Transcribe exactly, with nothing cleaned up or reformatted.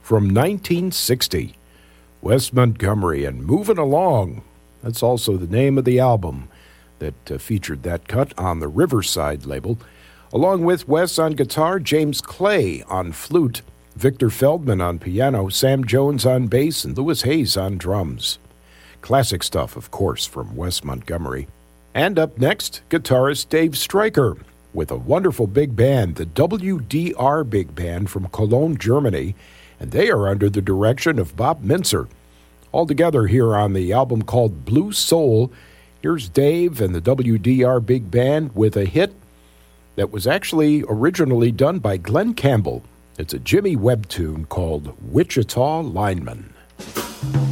from nineteen sixty. Wes Montgomery and Moving Along. That's also the name of the album that uh, featured that cut on the Riverside label, along with Wes on guitar, James Clay on flute, Victor Feldman on piano, Sam Jones on bass, and Louis Hayes on drums. Classic stuff, of course, from Wes Montgomery. And up next, guitarist Dave Stryker with a wonderful big band, the W D R Big Band from Cologne, Germany, and they are under the direction of Bob Mintzer. All together here on the album called Blue Soul, here's Dave and the W D R Big Band with a hit that was actually originally done by Glenn Campbell. It's a Jimmy Webb tune called Wichita Lineman.